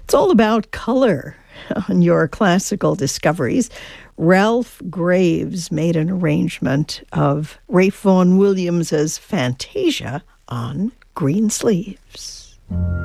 It's all about color on your classical discoveries. Ralph Graves made an arrangement of Ralph Vaughan Williams's Fantasia on Greensleeves.